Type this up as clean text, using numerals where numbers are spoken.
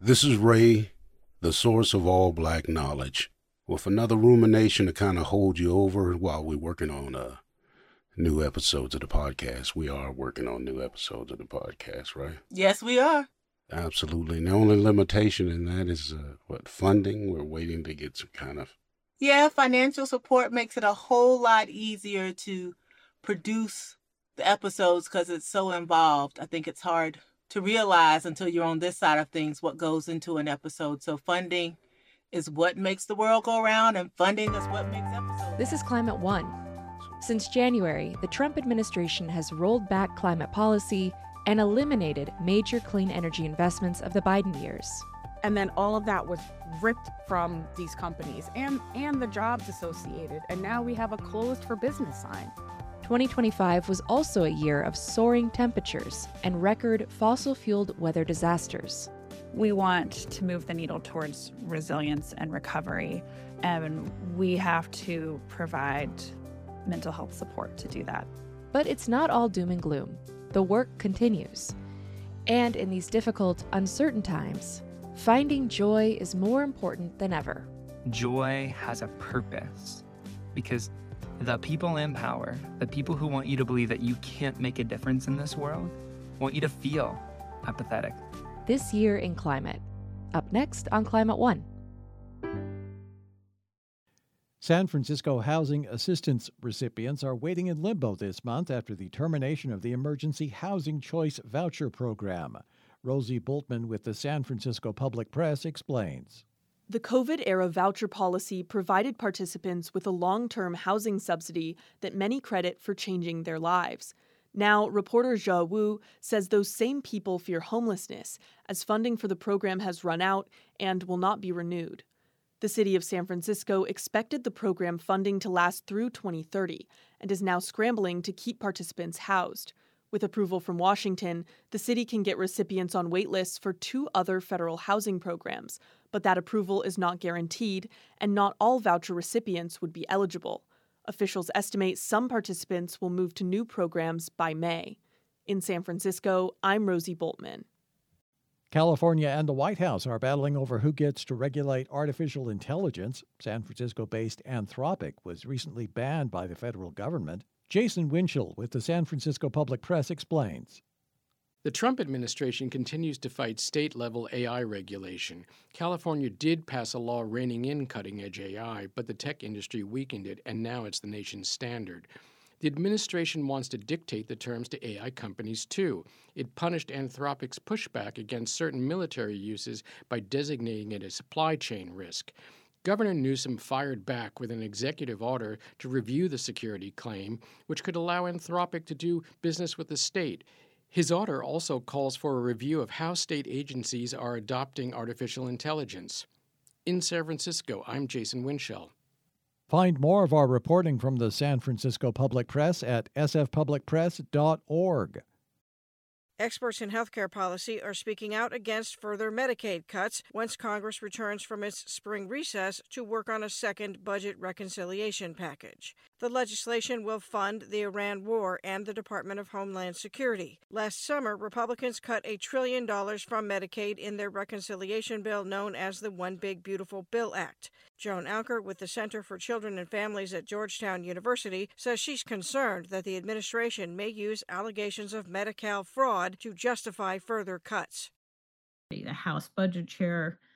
This is Ray, the source of all black knowledge, with another rumination to kind of hold you over while we're working on new episodes of the podcast. We are working on new episodes of the podcast, right? Yes, we are. Absolutely. And the only limitation in that is funding. We're waiting to get some kind of... Yeah, financial support makes it a whole lot easier to produce the episodes because it's so involved. I think it's hard to realize until you're on this side of things what goes into an episode. So funding is what makes the world go round, and funding is what makes episodes. This is Climate One. Since January, the Trump administration has rolled back climate policy and eliminated major clean energy investments of the Biden years. And then all of that was ripped from these companies and the jobs associated. And now we have a closed for business sign. 2025 was also a year of soaring temperatures and record fossil-fueled weather disasters. We want to move the needle towards resilience and recovery, and we have to provide mental health support to do that. But it's not all doom and gloom. The work continues. And in these difficult, uncertain times, finding joy is more important than ever. Joy has a purpose because the people in power, the people who want you to believe that you can't make a difference in this world, want you to feel apathetic. This year in climate. Up next on Climate One. San Francisco housing assistance recipients are waiting in limbo this month after the termination of the Emergency Housing Choice Voucher Program. Rosie Bultman with the San Francisco Public Press explains. The COVID-era voucher policy provided participants with a long-term housing subsidy that many credit for changing their lives. Now, reporter Zhe Wu says those same people fear homelessness as funding for the program has run out and will not be renewed. The city of San Francisco expected the program funding to last through 2030 and is now scrambling to keep participants housed. With approval from Washington, the city can get recipients on wait lists for 2 other federal housing programs, but that approval is not guaranteed, and not all voucher recipients would be eligible. Officials estimate some participants will move to new programs by May. In San Francisco, I'm Rosie Bultman. California and the White House are battling over who gets to regulate artificial intelligence. San Francisco-based Anthropic was recently banned by the federal government. Jason Winchell with the San Francisco Public Press explains. The Trump administration continues to fight state-level AI regulation. California did pass a law reining in cutting-edge AI, but the tech industry weakened it, and now it's the nation's standard. The administration wants to dictate the terms to AI companies, too. It punished Anthropic's pushback against certain military uses by designating it a supply chain risk. Governor Newsom fired back with an executive order to review the security claim, which could allow Anthropic to do business with the state. His order also calls for a review of how state agencies are adopting artificial intelligence. In San Francisco, I'm Jason Winchell. Find more of our reporting from the San Francisco Public Press at sfpublicpress.org. Experts in healthcare policy are speaking out against further Medicaid cuts once Congress returns from its spring recess to work on a second budget reconciliation package. The legislation will fund the Iran war and the Department of Homeland Security. Last summer, Republicans cut $1 trillion from Medicaid in their reconciliation bill known as the One Big Beautiful Bill Act. Joan Alker with the Center for Children and Families at Georgetown University says she's concerned that the administration may use allegations of Medi-Cal fraud to justify further cuts. The House Budget Chair